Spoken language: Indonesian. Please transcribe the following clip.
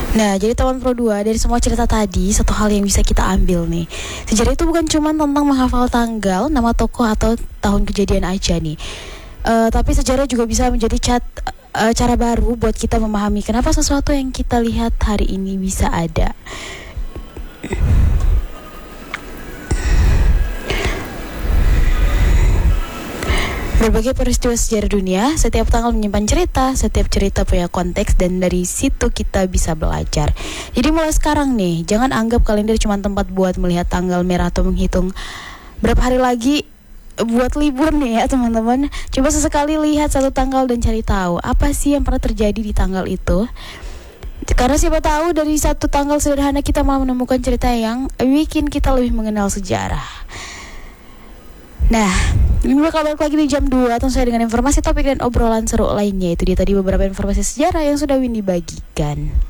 Nah, jadi teman Pro 2, dari semua cerita tadi, satu hal yang bisa kita ambil nih. Sejarah itu bukan cuma tentang menghafal tanggal, nama tokoh atau tahun kejadian aja nih. Tapi sejarah juga bisa menjadi cara baru buat kita memahami kenapa sesuatu yang kita lihat hari ini bisa ada. Berbagai peristiwa sejarah dunia, setiap tanggal menyimpan cerita, setiap cerita punya konteks, dan dari situ kita bisa belajar. Jadi mulai sekarang nih, jangan anggap kalender cuma tempat buat melihat tanggal merah atau menghitung berapa hari lagi buat libur nih ya teman-teman. Coba sesekali lihat satu tanggal dan cari tahu apa sih yang pernah terjadi di tanggal itu. Karena siapa tahu dari satu tanggal sederhana kita malah menemukan cerita yang bikin kita lebih mengenal sejarah. Nah, ini bakal balik lagi di jam 2 tentu saya dengan informasi, topik dan obrolan seru lainnya. Itu dia tadi beberapa informasi sejarah yang sudah Windy bagikan.